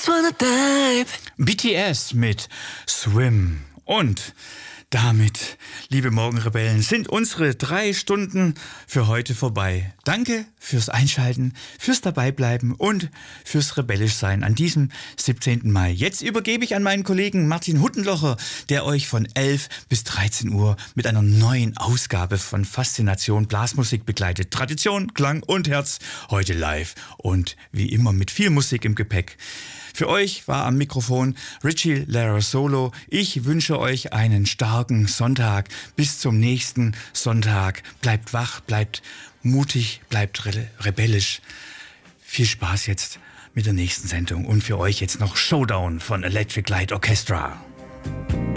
just wanna dive. BTS mit Swim. Und damit, liebe Morgenrebellen, sind unsere 3 Stunden für heute vorbei. Danke fürs Einschalten, fürs Dabeibleiben und fürs Rebellischsein an diesem 17. Mai. Jetzt übergebe ich an meinen Kollegen Martin Huttenlocher, der euch von 11 bis 13 Uhr mit einer neuen Ausgabe von Faszination Blasmusik begleitet. Tradition, Klang und Herz, heute live und wie immer mit viel Musik im Gepäck. Für euch war am Mikrofon Richie Lara Solo. Ich wünsche euch einen starken Sonntag. Bis zum nächsten Sonntag. Bleibt wach, bleibt mutig, bleibt rebellisch. Viel Spaß jetzt mit der nächsten Sendung. Und für euch jetzt noch Showdown von Electric Light Orchestra.